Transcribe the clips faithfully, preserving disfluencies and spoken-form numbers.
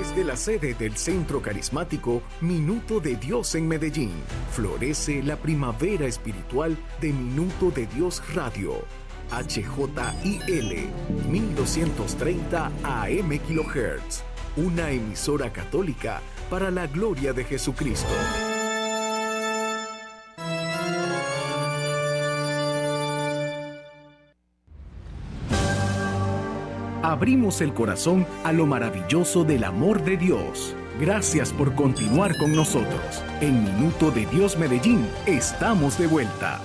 Desde la sede del Centro Carismático Minuto de Dios en Medellín, florece la primavera espiritual de Minuto de Dios Radio. H J I L mil doscientos treinta A M kHz, una emisora católica para la gloria de Jesucristo. Abrimos el corazón a lo maravilloso del amor de Dios. Gracias por continuar con nosotros. En Minuto de Dios Medellín, estamos de vuelta.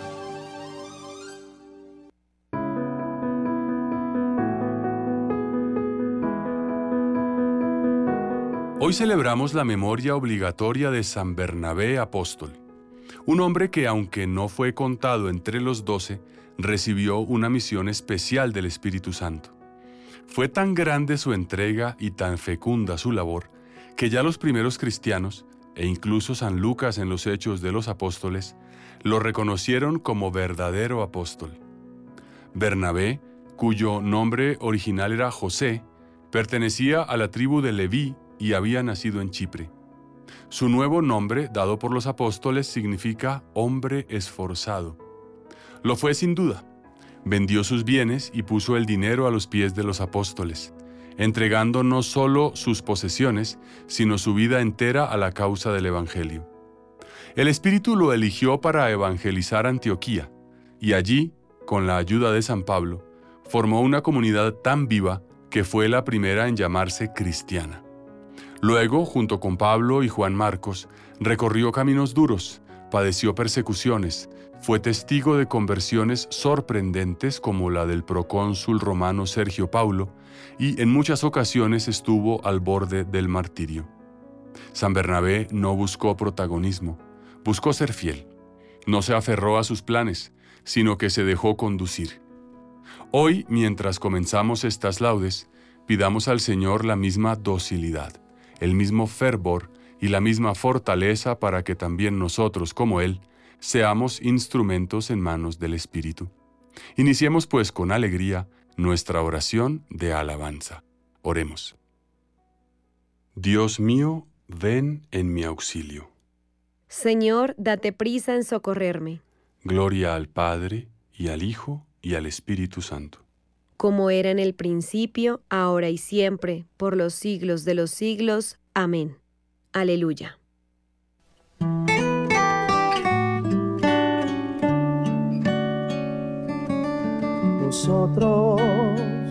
Hoy celebramos la memoria obligatoria de San Bernabé Apóstol, un hombre que, aunque no fue contado entre los doce, recibió una misión especial del Espíritu Santo. Fue tan grande su entrega y tan fecunda su labor, que ya los primeros cristianos, e incluso San Lucas en los Hechos de los Apóstoles, lo reconocieron como verdadero apóstol. Bernabé, cuyo nombre original era José, pertenecía a la tribu de Leví y había nacido en Chipre. Su nuevo nombre, dado por los apóstoles, significa hombre esforzado. Lo fue sin duda. Vendió sus bienes y puso el dinero a los pies de los apóstoles, entregando no solo sus posesiones, sino su vida entera a la causa del Evangelio. El Espíritu lo eligió para evangelizar Antioquía, y allí, con la ayuda de San Pablo, formó una comunidad tan viva que fue la primera en llamarse cristiana. Luego, junto con Pablo y Juan Marcos, recorrió caminos duros, padeció persecuciones, fue testigo de conversiones sorprendentes como la del procónsul romano Sergio Paulo, y en muchas ocasiones estuvo al borde del martirio. San Bernabé no buscó protagonismo, buscó ser fiel. No se aferró a sus planes, sino que se dejó conducir. Hoy, mientras comenzamos estas laudes, pidamos al Señor la misma docilidad, el mismo fervor y la misma fortaleza para que también nosotros, como Él, seamos instrumentos en manos del Espíritu. Iniciemos pues con alegría nuestra oración de alabanza. Oremos. Dios mío, ven en mi auxilio. Señor, date prisa en socorrerme. Gloria al Padre, y al Hijo, y al Espíritu Santo. Como era en el principio, ahora y siempre, por los siglos de los siglos. Amén. Aleluya. Nosotros